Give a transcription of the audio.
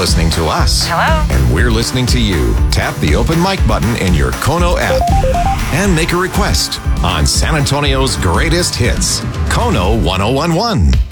listening to us. Hello? And we're listening to you. Tap the open mic button in your Kono app and make a request on San Antonio's greatest hits, Kono 1011.